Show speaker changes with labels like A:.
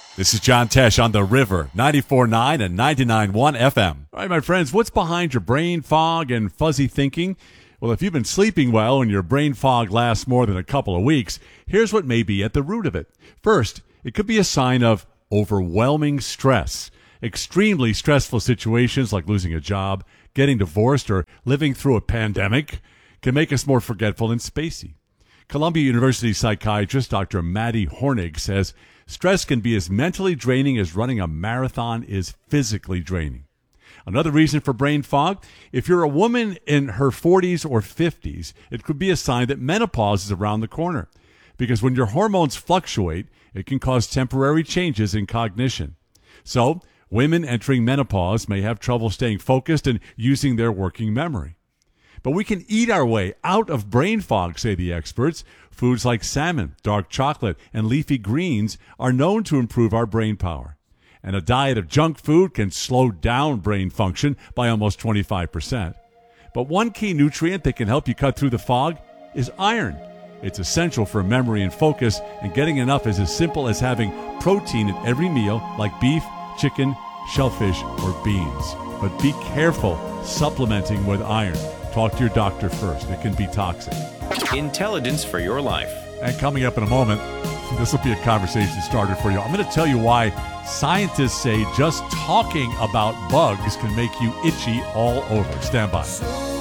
A: This is John Tesh on The River, 94.9 and 99.1 FM. All right, my friends, what's behind your brain fog and fuzzy thinking? Well, if you've been sleeping well and your brain fog lasts more than a couple of weeks, here's what may be at the root of it. First, it could be a sign of overwhelming stress. Extremely stressful situations like losing a job, getting divorced, or living through a pandemic can make us more forgetful and spacey. Columbia University psychiatrist Dr. Maddie Hornig says stress can be as mentally draining as running a marathon is physically draining. Another reason for brain fog, if you're a woman in her 40s or 50s, it could be a sign that menopause is around the corner. Because when your hormones fluctuate, it can cause temporary changes in cognition. So, women entering menopause may have trouble staying focused and using their working memory. But we can eat our way out of brain fog, say the experts. Foods like salmon, dark chocolate, and leafy greens are known to improve our brain power. And a diet of junk food can slow down brain function by almost 25%. But one key nutrient that can help you cut through the fog is iron. It's essential for memory and focus, and getting enough is as simple as having protein at every meal like beef, chicken, shellfish, or beans. But be careful supplementing with iron. Talk to your doctor first. It can be toxic.
B: Intelligence for your life.
A: And coming up in a moment, this will be a conversation starter for you. I'm going to tell you why scientists say just talking about bugs can make you itchy all over. Stand by.